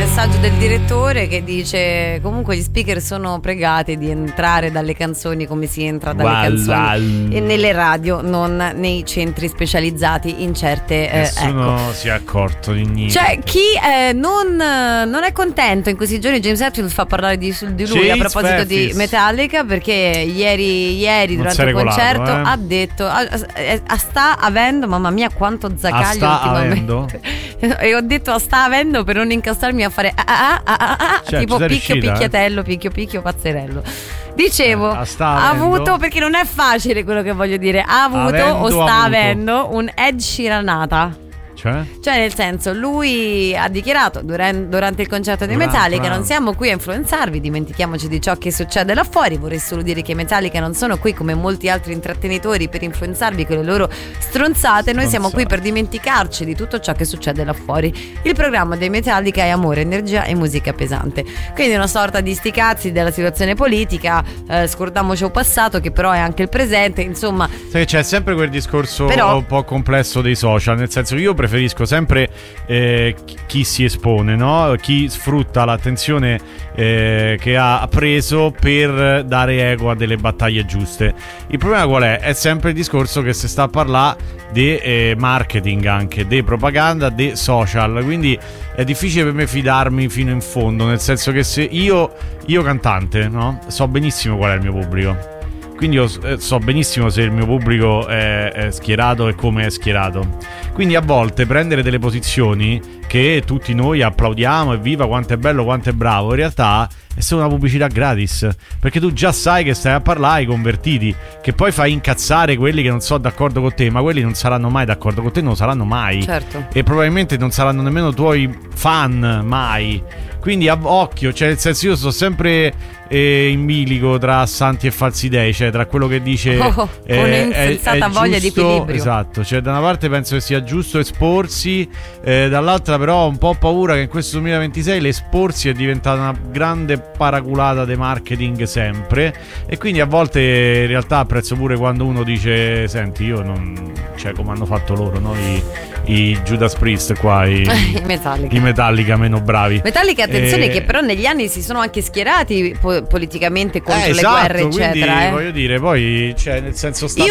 messaggio del direttore che dice: comunque gli speaker sono pregati di entrare dalle canzoni come si entra dalle canzoni e nelle radio, non nei centri specializzati in certe nessuno si è accorto di niente. Cioè chi non è contento in questi giorni. James Hetfield fa parlare di lui a proposito di Metallica, perché ieri durante il concerto ha detto sta avendo, mamma mia quanto zaccaglio ultimamente, e ho detto sta avendo per non incastarmi a fare cioè, tipo picchio pazzerello. Dicevo, ha avuto, perché non è facile quello che voglio dire, ha avuto o sta avendo un Ed Sheeranata. Cioè nel senso, lui ha dichiarato durante il concerto di Metallica: non siamo qui a influenzarvi, dimentichiamoci di ciò che succede là fuori. Vorrei solo dire che i Metallica non sono qui come molti altri intrattenitori per influenzarvi con le loro stronzate. Noi siamo qui per dimenticarci di tutto ciò che succede là fuori. Il programma dei Metallica è amore, energia e musica pesante. Quindi una sorta di sti cazzi della situazione politica, scordiamoci il passato che però è anche il presente. Insomma, sai che c'è sempre quel discorso un po' complesso dei social, nel senso che io preferisco sempre chi si espone, no? Chi sfrutta l'attenzione che ha preso per dare eco a delle battaglie giuste. Il problema qual è? È sempre il discorso che si sta a parlare di marketing, anche di propaganda, di social, quindi è difficile per me fidarmi fino in fondo, nel senso che se io cantante, no? So benissimo qual è il mio pubblico. Quindi io so benissimo se il mio pubblico è schierato e come è schierato. Quindi a volte prendere delle posizioni che tutti noi applaudiamo, evviva quanto è bello, quanto è bravo, in realtà è solo una pubblicità gratis, perché tu già sai che stai a parlare ai convertiti, che poi fai incazzare quelli che non sono d'accordo con te, ma quelli non saranno mai d'accordo con te, non lo saranno mai. Certo. E probabilmente non saranno nemmeno tuoi fan mai. Quindi a occhio, cioè nel senso, io sto sempre in bilico tra santi e falsi dei, cioè tra quello che dice con un'insensata voglia di equilibrio. Esatto, cioè da una parte penso che sia giusto esporsi, dall'altra però ho un po' paura che in questo 2026 l'esporsi è diventata una grande paraculata di marketing sempre, e quindi a volte in realtà apprezzo pure quando uno dice: senti, io non, cioè come hanno fatto loro, no? I Judas Priest qua, i Metallica meno bravi. Metallica, attenzione, che però negli anni si sono anche schierati politicamente contro le guerre, eccetera. Quindi voglio dire, poi cioè nel senso sta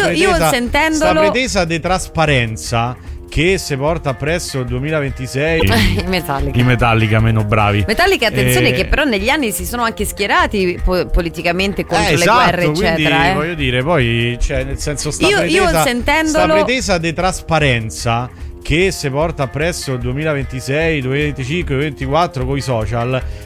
pretesa di trasparenza che si porta appresso il 2026 i Metallica meno bravi. Metallica, attenzione, che però negli anni si sono anche schierati politicamente contro le guerre, eccetera. Quindi voglio dire, poi cioè nel senso sta pretesa di trasparenza che si porta appresso il 2026, 2025, 2024 con i social